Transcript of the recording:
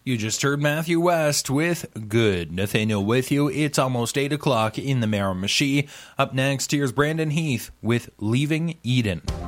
You just heard Matthew West with Good. Nathaniel with you. It's almost 8 o'clock in the Miramichi. Up next, here's Brandon Heath with Leaving Eden.